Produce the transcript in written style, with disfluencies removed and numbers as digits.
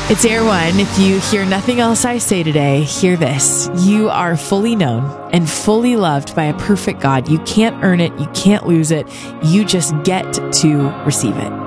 It's Air One. If you hear nothing else I say today, hear this. You are fully known and fully loved by a perfect God. You can't earn it. You can't lose it. You just get to receive it.